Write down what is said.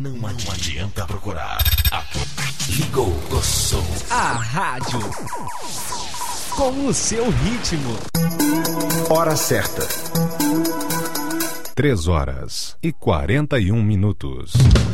Não adianta procurar. Aqui. Ligou o som. A rádio com o seu ritmo. Hora certa. 3h41.